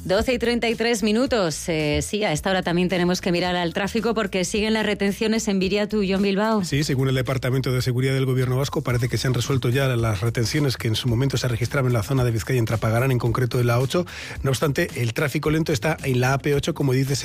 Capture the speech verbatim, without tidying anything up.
doce y treinta y tres minutos. Eh, sí, a esta hora también tenemos que mirar al tráfico porque siguen las retenciones en Viriatu y John Bilbao. Sí, según el Departamento de Seguridad del Gobierno Vasco, parece que se han resuelto ya las retenciones que en su momento se registraban en la zona de Vizcaya, en Trapagarán, en concreto de la ocho. No obstante, el tráfico lento está en la A P ocho, como dices,